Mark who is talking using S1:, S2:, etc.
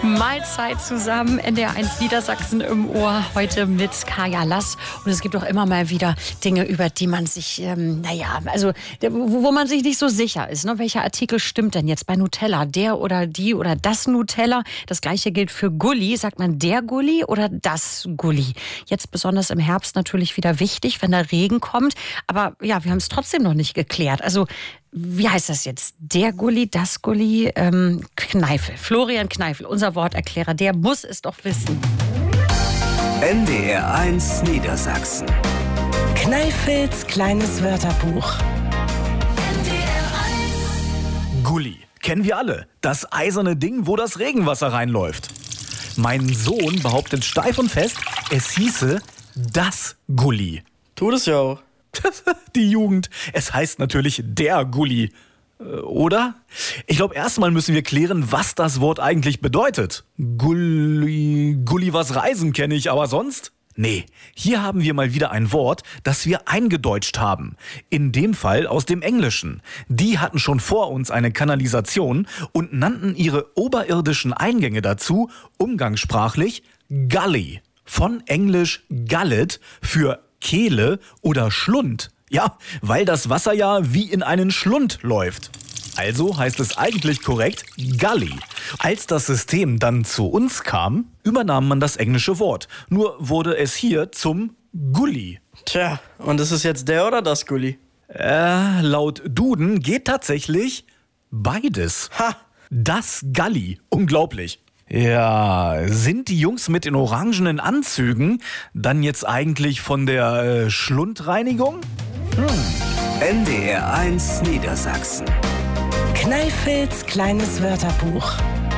S1: Mahlzeit zusammen, NDR1 Niedersachsen im Ohr, heute mit Kaya Lass. Und es gibt auch immer mal wieder Dinge, über die man sich, wo man sich nicht so sicher ist. Ne? Welcher Artikel stimmt denn jetzt bei Nutella? Der oder die oder das Nutella? Das Gleiche gilt für Gulli. Sagt man der Gulli oder das Gulli? Jetzt besonders im Herbst natürlich wieder wichtig, wenn der Regen kommt. Aber ja, wir haben es trotzdem noch nicht geklärt. Also, wie heißt das jetzt? Der Gulli, das Gulli, Kneifel. Florian Kneifel, unser Worterklärer, der muss es doch wissen.
S2: NDR1 Niedersachsen.
S3: Kneifels kleines Wörterbuch.
S4: Gulli. Kennen wir alle. Das eiserne Ding, wo das Regenwasser reinläuft. Mein Sohn behauptet steif und fest, es hieße das Gulli.
S5: Tut es ja auch.
S4: Die Jugend. Es heißt natürlich der Gulli. Oder? Ich glaube, erstmal müssen wir klären, was das Wort eigentlich bedeutet. Gulli was reisen kenne ich, aber sonst? Nee, hier haben wir mal wieder ein Wort, das wir eingedeutscht haben. In dem Fall aus dem Englischen. Die hatten schon vor uns eine Kanalisation und nannten ihre oberirdischen Eingänge dazu umgangssprachlich Gully. Von Englisch Gullet für Kehle oder Schlund. Ja, weil das Wasser ja wie in einen Schlund läuft. Also heißt es eigentlich korrekt Gully. Als das System dann zu uns kam, übernahm man das englische Wort. Nur wurde es hier zum Gulli.
S5: Tja, und ist es jetzt der oder das Gulli?
S4: Laut Duden geht tatsächlich beides.
S5: Ha!
S4: Das Gulli. Unglaublich. Ja, sind die Jungs mit den orangenen Anzügen dann jetzt eigentlich von der Schlundreinigung?
S2: NDR1 Niedersachsen.
S3: Kneifels kleines Wörterbuch.